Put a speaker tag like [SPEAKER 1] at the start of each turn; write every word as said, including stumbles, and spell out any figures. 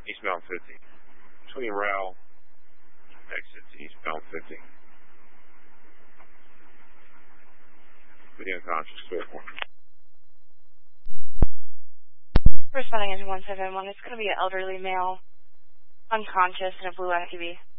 [SPEAKER 1] eastbound fifty. Between rail, exit to eastbound fifty. Pretty unconscious, two oh four.
[SPEAKER 2] Responding engine one seven one, it's going to be an elderly male, unconscious in a blue S U V.